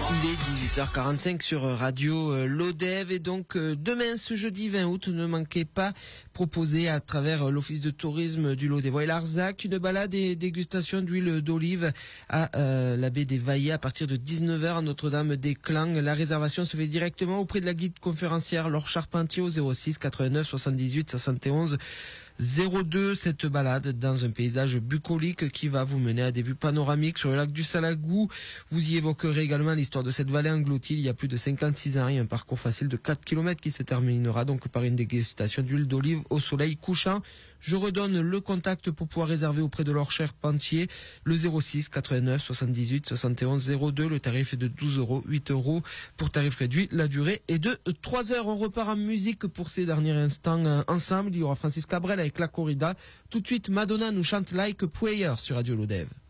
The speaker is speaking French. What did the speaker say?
Il est 18h45 sur Radio Lodève et donc demain ce jeudi 20 août, ne manquez pas, proposé à travers l'Office de tourisme du Lodévois et Larzac, une balade et dégustation d'huile d'olive à la baie des Vaillés à partir de 19h à Notre-Dame-des-Clans. La réservation se fait directement auprès de la guide conférencière Laure Charpentier au 06 89 78 71 02. Cette balade dans un paysage bucolique qui va vous mener à des vues panoramiques sur le lac du Salagou. Vous y évoquerez également l'histoire de cette vallée engloutie il y a plus de 56 ans et un parcours facile de 4 km qui se terminera donc par une dégustation d'huile d'olive au soleil couchant. Je redonne le contact pour pouvoir réserver auprès de Laure Charpentier, le 06 89 78 71 02. Le tarif est de 12 €, 8 € pour tarif réduit. La durée est de 3 heures. On repart en musique pour ces derniers instants ensemble. Il y aura Francis Cabrel avec La Corrida. Tout de suite, Madonna nous chante Like a Prayer sur Radio Lodève.